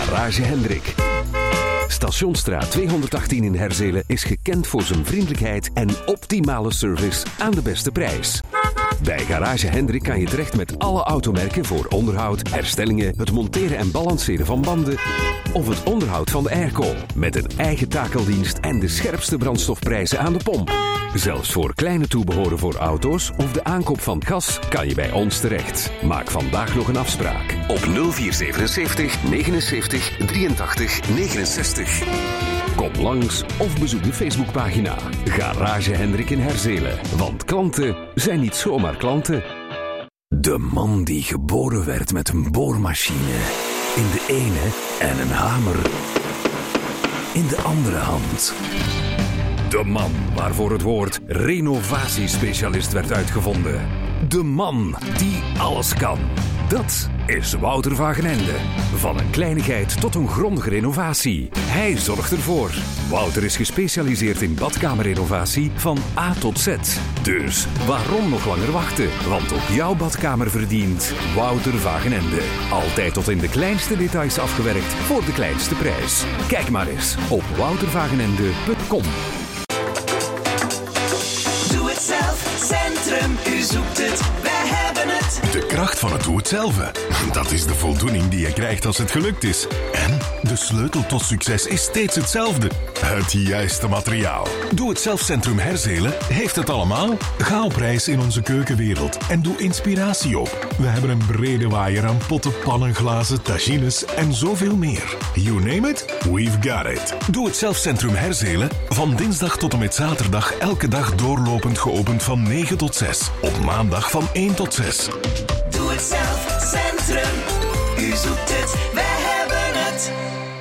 Garage Hendrik. Stationsstraat 218 in Herzelen is gekend voor zijn vriendelijkheid en optimale service aan de beste prijs. Bij Garage Hendrik kan je terecht met alle automerken voor onderhoud, herstellingen, het monteren en balanceren van banden of het onderhoud van de airco. Met een eigen takeldienst en de scherpste brandstofprijzen aan de pomp. Zelfs voor kleine toebehoren voor auto's of de aankoop van gas kan je bij ons terecht. Maak vandaag nog een afspraak op 0477 79 83 69. Kom langs of bezoek de Facebookpagina Garage Hendrik in Herzelen. Want klanten zijn niet zomaar klanten. De man die geboren werd met een boormachine in de ene en een hamer in de andere hand. De man waarvoor het woord renovatiespecialist werd uitgevonden. De man die alles kan. Dat is Wouter Wagenende. Van een kleinigheid tot een grondige renovatie. Hij zorgt ervoor. Wouter is gespecialiseerd in badkamerrenovatie van A tot Z. Dus waarom nog langer wachten? Want ook jouw badkamer verdient Wouter Wagenende. Altijd tot in de kleinste details afgewerkt voor de kleinste prijs. Kijk maar eens op wouterwagenende.com. Doe het zelf, Centrum, u zoekt het, wij hebben het. De kracht van het doe-het-zelf. Dat is de voldoening die je krijgt als het gelukt is. En de sleutel tot succes is steeds hetzelfde. Het juiste materiaal. Doe-het-zelf Centrum Herzelen heeft het allemaal. Ga op reis in onze keukenwereld en doe inspiratie op. We hebben een brede waaier aan potten, pannen, glazen, tagines en zoveel meer. You name it, we've got it. Doe-het-zelf Centrum Herzelen van dinsdag tot en met zaterdag elke dag doorlopend geopend van 9 tot 6. Op maandag van 1 tot 6. Doe het zelf, Centrum. U zoekt het, wij hebben het.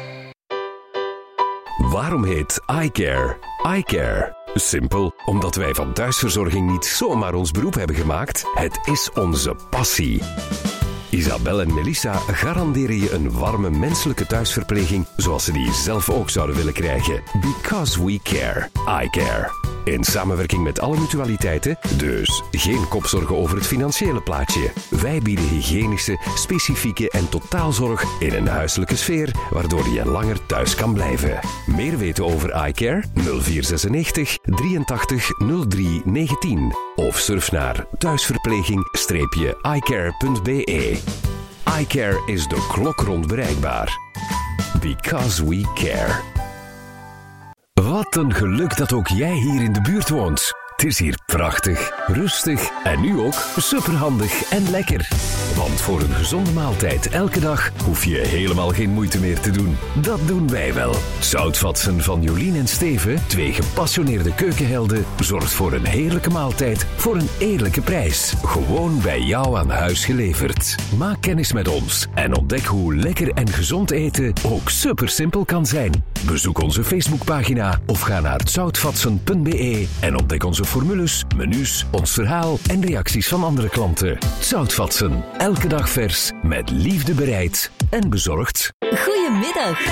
Waarom heet iCare iCare? Simpel, omdat wij van thuisverzorging niet zomaar ons beroep hebben gemaakt. Het is onze passie. Isabel en Melissa garanderen je een warme menselijke thuisverpleging zoals ze die zelf ook zouden willen krijgen. Because we care. iCare. In samenwerking met alle mutualiteiten, dus geen kopzorgen over het financiële plaatje. Wij bieden hygiënische, specifieke en totaalzorg in een huiselijke sfeer, waardoor je langer thuis kan blijven. Meer weten over iCare? 0496 83 03 19 of surf naar thuisverpleging-icare.be. iCare is de klok rond bereikbaar. Because we care. Wat een geluk dat ook jij hier in de buurt woont. Het is hier prachtig, rustig en nu ook superhandig en lekker. Want voor een gezonde maaltijd elke dag hoef je helemaal geen moeite meer te doen. Dat doen wij wel. Zoutvatsen van Jolien en Steven, twee gepassioneerde keukenhelden, zorgt voor een heerlijke maaltijd voor een eerlijke prijs. Gewoon bij jou aan huis geleverd. Maak kennis met ons en ontdek hoe lekker en gezond eten ook super simpel kan zijn. Bezoek onze Facebookpagina of ga naar zoutvatsen.be en ontdek onze formules, menus, ons verhaal en reacties van andere klanten. Zoutvatsen. Elke dag vers, met liefde bereid en bezorgd. Goedemiddag.